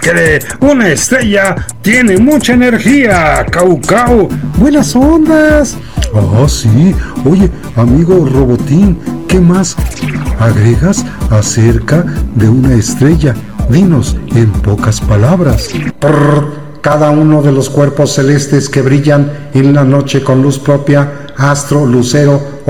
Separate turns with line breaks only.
cree, una estrella tiene mucha energía, Cau. Buenas ondas.
Ah, sí. Oye, amigo Robotín, ¿qué más agregas acerca de una estrella? Dinos en pocas palabras.
Cada uno de los cuerpos celestes que brillan en la noche con luz propia, astro, lucero